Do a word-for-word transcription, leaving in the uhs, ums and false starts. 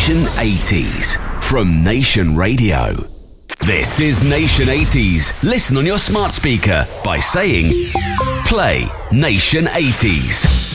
Nation eighties from Nation Radio. This is Nation eighties. Listen on your smart speaker by saying, play Nation eighties.